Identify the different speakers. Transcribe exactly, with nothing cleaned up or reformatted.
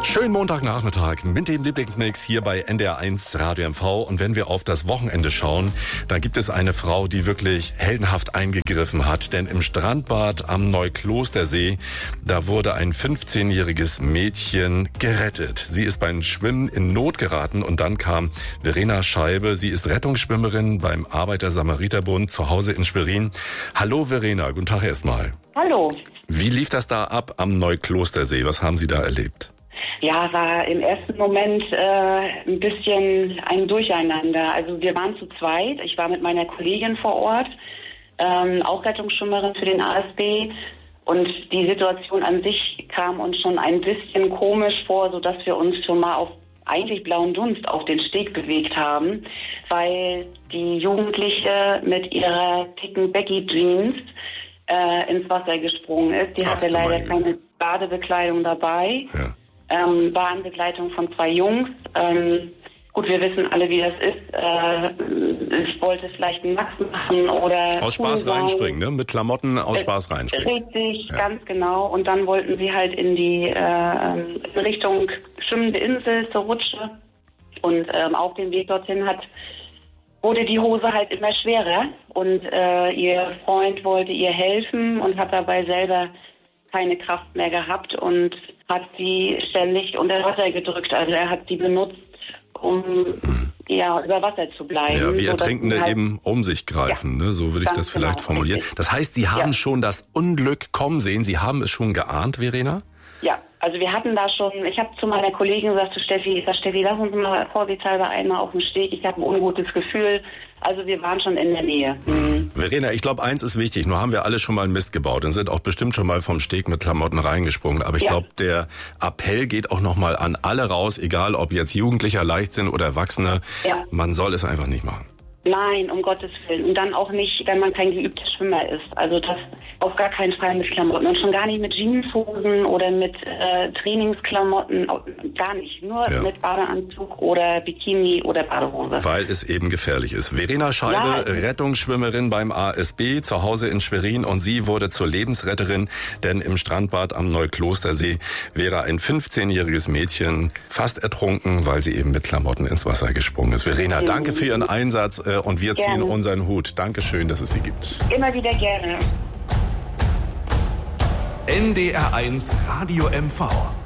Speaker 1: Schönen Montagnachmittag mit dem Lieblingsmix hier bei N D R eins Radio M V. Und wenn wir auf das Wochenende schauen, da gibt es eine Frau, die wirklich heldenhaft eingegriffen hat. Denn im Strandbad am Neuklostersee, da wurde ein fünfzehnjähriges Mädchen gerettet. Sie ist beim Schwimmen in Not geraten und dann kam Verena Scheibe. Sie ist Rettungsschwimmerin beim Arbeiter-Samariter-Bund zu Hause in Schwerin. Hallo Verena, guten Tag erstmal.
Speaker 2: Hallo.
Speaker 1: Wie lief das da ab am Neuklostersee? Was haben Sie da erlebt?
Speaker 2: Ja, war im ersten Moment äh, ein bisschen ein Durcheinander. Also wir waren zu zweit. Ich war mit meiner Kollegin vor Ort, ähm, auch Rettungsschwimmerin für den A S B. Und die Situation an sich kam uns schon ein bisschen komisch vor, sodass wir uns schon mal auf eigentlich blauen Dunst auf den Steg bewegt haben, weil die Jugendliche mit ihrer dicken Becky-Jeans äh, ins Wasser gesprungen ist. Die
Speaker 1: Ach,
Speaker 2: hatte leider keine Badebekleidung dabei. Ja. Ähm, war in Begleitung von zwei Jungs. Ähm, gut, wir wissen alle, wie das ist. Äh, ich wollte vielleicht einen Max machen oder...
Speaker 1: Aus Spaß reinspringen, ne? Mit Klamotten aus Spaß reinspringen.
Speaker 2: Richtig,
Speaker 1: ja.
Speaker 2: Ganz genau. Und dann wollten sie halt in die äh, in Richtung schwimmende Insel zur Rutsche. Und ähm, auf dem Weg dorthin hat wurde die Hose halt immer schwerer. Und äh, ihr Freund wollte ihr helfen und hat dabei selber keine Kraft mehr gehabt und hat sie ständig unter Wasser gedrückt. Also er hat sie benutzt, um ja über Wasser zu bleiben.
Speaker 1: Ja, wie Ertrinkende halt eben um sich greifen, ja, ne? So würde ich das vielleicht genau formulieren. Richtig. Das heißt, Sie haben ja. schon das Unglück kommen sehen. Sie haben es schon geahnt, Verena?
Speaker 2: Ja, also wir hatten da schon, ich habe zu meiner Kollegin gesagt, zu Steffi, ich sag, Steffi, lass uns mal vorsichtshalber einmal auf den Steg. Ich habe ein ungutes Gefühl. Also wir waren schon in der Nähe. Mhm.
Speaker 1: Verena, ich glaube, eins ist wichtig. Nur haben wir alle schon mal einen Mist gebaut und sind auch bestimmt schon mal vom Steg mit Klamotten reingesprungen. Aber ich ja. glaube, der Appell geht auch noch mal an alle raus, egal ob jetzt Jugendlicher, Leichtsinn oder Erwachsene. Ja. Man soll es einfach nicht machen.
Speaker 2: Nein, um Gottes Willen. Und dann auch nicht, wenn man kein geübter Schwimmer ist. Also das auf gar keinen Fall mit Klamotten. Und schon gar nicht mit Jeanshosen oder mit äh, Trainingsklamotten. Gar nicht. Nur ja. mit Badeanzug oder Bikini oder Badehose.
Speaker 1: Weil es eben gefährlich ist. Verena Scheibe, ja. Rettungsschwimmerin beim A S B, zu Hause in Schwerin. Und sie wurde zur Lebensretterin, denn im Strandbad am Neuklostersee wäre ein fünfzehnjähriges Mädchen fast ertrunken, weil sie eben mit Klamotten ins Wasser gesprungen ist. Verena, mhm. danke für Ihren Einsatz. Und wir ziehen gerne unseren Hut. Dankeschön, dass es Sie gibt.
Speaker 2: Immer wieder gerne.
Speaker 3: N D R eins Radio M V.